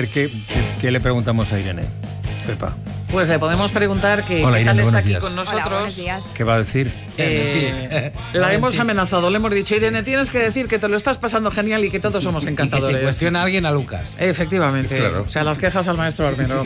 ver, ¿qué le preguntamos a Irene? Pepa. Pues le podemos preguntar que Hola, qué Irene, tal está buenos aquí días. con nosotros. Hola, buenos días. ¿Qué va a decir? La hemos amenazado, le hemos dicho, Irene, tienes que decir que te lo estás pasando genial y que todos somos encantadores. Y que se cuestiona a alguien a Lucas. Efectivamente, Claro. o sea, las quejas al maestro Armero.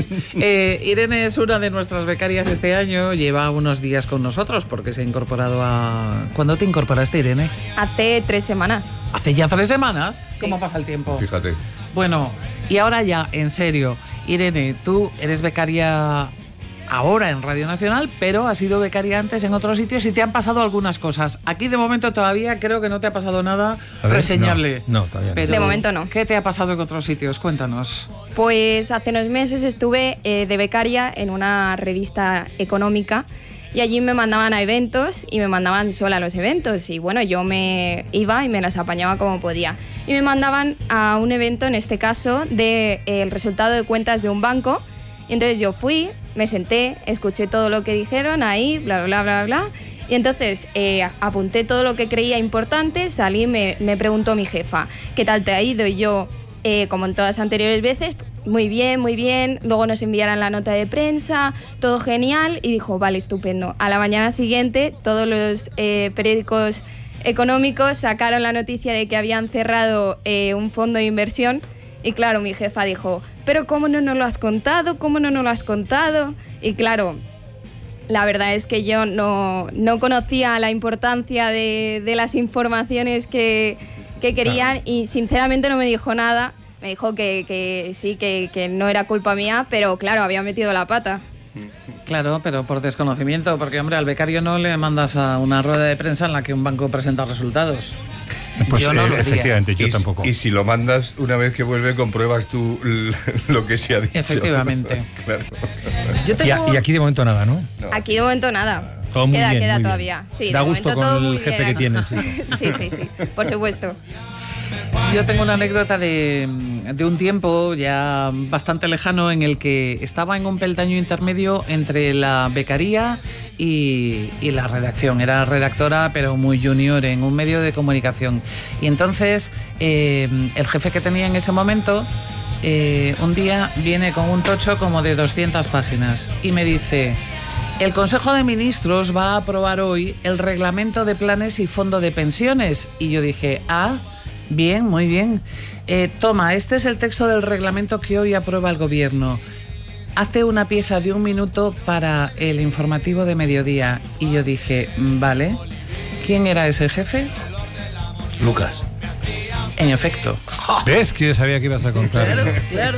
Irene es una de nuestras becarias este año, lleva unos días con nosotros porque se ha incorporado a... ¿Cuándo te incorporaste, Irene? Hace 3 semanas. ¿Hace ya 3 semanas? Sí. ¿Cómo pasa el tiempo? Fíjate. Bueno, y ahora ya, en serio, Irene, tú eres becaria ahora en Radio Nacional, pero has sido becaria antes en otros sitios y te han pasado algunas cosas. Aquí de momento todavía creo que no te ha pasado nada A ver, reseñable. no, todavía no. Pero, De momento no. ¿qué te ha pasado en otros sitios? Cuéntanos. Pues hace unos meses estuve de becaria en una revista económica y allí me mandaban a eventos y me mandaban sola a los eventos. Y bueno, yo me iba y me las apañaba como podía. Y me mandaban a un evento, en este caso, del resultado de cuentas de un banco. Y entonces yo fui, me senté, escuché todo lo que dijeron ahí, bla, bla, bla, bla. Y entonces apunté todo lo que creía importante, salí, me preguntó mi jefa, ¿qué tal te ha ido? Y yo, como en todas las anteriores veces, muy bien, muy bien. Luego nos enviaron la nota de prensa, todo genial. Y dijo, vale, estupendo. A la mañana siguiente, todos los periódicos económicos sacaron la noticia de que habían cerrado un fondo de inversión. Y claro, mi jefa dijo, pero ¿cómo no nos lo has contado? ¿Cómo no nos lo has contado? Y claro, la verdad es que yo no conocía la importancia de las informaciones que querían y sinceramente no me dijo nada. Me dijo que sí, que no era culpa mía, pero claro, había metido la pata. Claro, pero por desconocimiento, porque hombre, al becario no le mandas a una rueda de prensa en la que un banco presenta resultados. Pues Yo no lo haría. efectivamente, yo tampoco. Y si lo mandas una vez que vuelve, compruebas tú lo que se ha dicho. Efectivamente. Claro. Yo tengo... Y aquí de momento nada, ¿no? No. Aquí de momento nada. Todo muy bien, Queda muy todavía. bien. Sí, Da de gusto momento con todo el muy jefe bien que aquí. tienes. Sí, por supuesto. Yo tengo una anécdota de un tiempo ya bastante lejano en el que estaba en un peldaño intermedio entre la becaría y la redacción. Era redactora, pero muy junior en un medio de comunicación. Y entonces el jefe que tenía en ese momento un día viene con un tocho como de 200 páginas y me dice: el Consejo de Ministros va a aprobar hoy el reglamento de planes y fondo de pensiones. Y yo dije, bien, muy bien. Toma, este es el texto del reglamento que hoy aprueba el gobierno. Hace una pieza de 1 minuto para el informativo de mediodía. Y yo dije, vale. ¿Quién era ese jefe? Lucas. En efecto. ¿Ves que yo sabía que ibas a contar? Claro.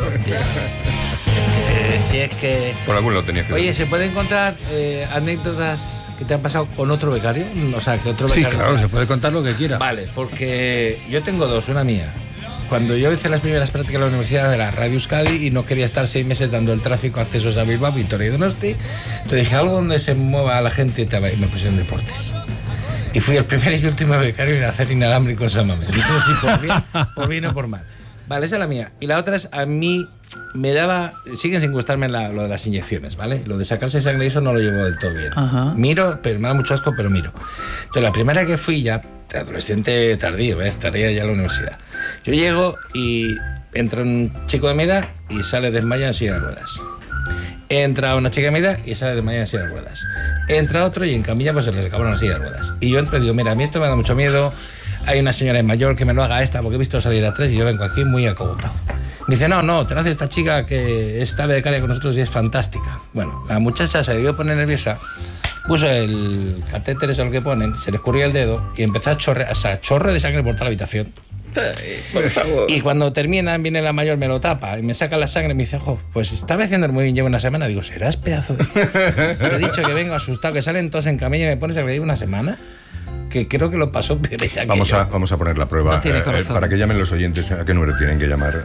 Si es que... Por algún lado tenías que Oye, decir. ¿se puede encontrar anécdotas que te han pasado con otro becario? O sea, que otro Sí, becario... claro, se puede contar lo que quiera. Vale, porque yo tengo dos, una mía. Cuando yo hice las primeras prácticas en la universidad era Radio Euskadi y no quería estar 6 meses dando el tráfico accesos a Bilbao, Vitoria y Donosti. Entonces dije, algo donde se mueva la gente y me pusieron deportes. Y fui el primer y último becario en hacer inalámbrico en San Mamés. Entonces sí, por bien o por mal. Vale, esa es la mía. Y la otra es, a mí me daba... Siguen sin gustarme lo de las inyecciones, ¿vale? Lo de sacarse sangre y eso no lo llevo del todo bien. Ajá. Miro, pero me da mucho asco, pero miro. Entonces la primera que fui ya, adolescente tardío, estaría ya en la universidad. Yo llego y entra un chico de mi edad y sale desmayado en silla de ruedas. Entra una chica de mi edad y sale desmayada en silla de ruedas. Entra otro y en camilla pues se les acabó la silla de ruedas. Y yo entro y digo, mira, a mí esto me da mucho miedo. Hay una señora mayor que me lo haga esta porque he visto salir a 3 y yo vengo aquí muy acogotado. Me dice, no, te lo hace esta chica que está becaria con nosotros y es fantástica. Bueno, la muchacha se debió poner nerviosa, puso el catéter, eso es lo que ponen, se le escurrió el dedo y empezó a chorrear, o sea, chorro de sangre por toda la habitación. Por favor. Y cuando terminan, viene la mayor, me lo tapa y me saca la sangre y me dice, pues estaba haciendo muy bien, llevo una semana. Digo, ¿serás pedazo de...? Te he dicho que vengo asustado, que salen todos en camilla y me pones a que una semana. Que creo que lo pasó peor ella que Vamos yo. a poner la prueba. No tiene corazón. Para que llamen los oyentes, ¿a qué número tienen que llamar?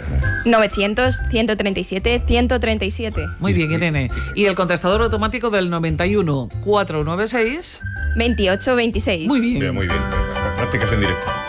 900-137-137. Muy bien, Irene. Y el contestador automático del 91 496. 28-26. Muy bien. Muy bien. Prácticas en directo.